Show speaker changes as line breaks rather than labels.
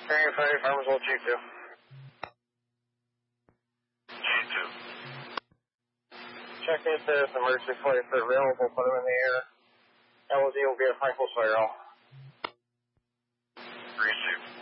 Area 5, Farmersville G2.
G2.
Checking if there's emergency flights that are available, put them in the air. LOD will be at Frankfurt Spiral.
Received.